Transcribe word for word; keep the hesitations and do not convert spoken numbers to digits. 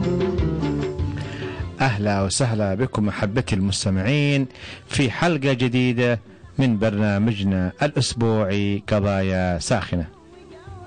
أهلا وسهلا بكم أحبتي المستمعين في حلقة جديدة من برنامجنا الأسبوعي قضايا ساخنة.